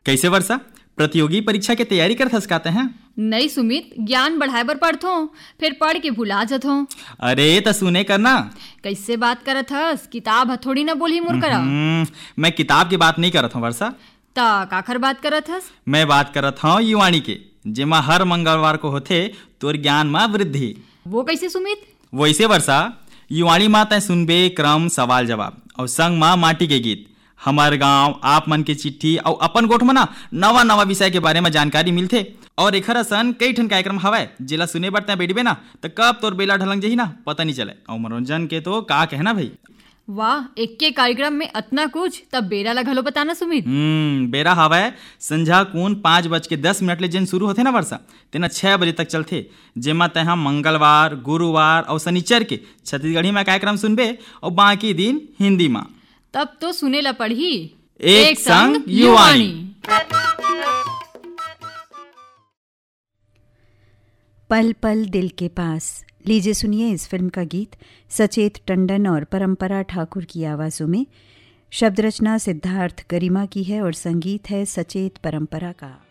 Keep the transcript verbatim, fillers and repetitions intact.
कैसे वर्षा, प्रतियोगी परीक्षा के तैयारी करत हस काते हैं? नहीं सुमित, ज्ञान बढ़ाए बर पढ़थो, फिर पढ़ के भुला जथो। अरे त सुने करना। कैसे बात करत हस? किताब हथोड़ी न बोली मुर करा। मैं किताब की बात नहीं करत हूँ वर्षा। ता काखर बात करत हस? मैं बात करत हूँ युवाणी के, जेमा हर मंगलवार को होथे तोर ज्ञान में वृद्धि। वो कैसे सुमित? वैसे वर्षा, युवाणी माँ तय सुनबे क्रम सवाल जवाब और संग माँ माटी के गीत, हमार गांव, आप मन के चिट्ठी और अपन गोठ में ना नवा नवा विषय के बारे में जानकारी मिलथे। और एखर असन कई ठन कार्यक्रम हवय जेला सुने बर तय बैठबे ना तो कब तोर बेला ढलंग जही ना पता नहीं चले। और मनोरंजन के तो का कहना भाई। वाह, एक के कार्यक्रम में अतना कुछ, तब बेरा ला घलो बताना सुमित। हम्म बेरा हवय संझा कून पाँच बज के दस मिनट ले जेन शुरू होथे ना वर्षा, तेना छह बजे तक चलथे। जेमा तय मंगलवार, गुरुवार और शनिचर के छत्तीसगढ़ी में कार्यक्रम सुनबे और बाकी दिन हिंदी में। तब तो सुने ला पढ़ी एक, एक संग युवाणी। पल पल दिल के पास। लीजिए सुनिए इस फिल्म का गीत सचेत टंडन और परंपरा ठाकुर की आवाज़ों में। शब्द रचना सिद्धार्थ गरिमा की है और संगीत है सचेत परंपरा का।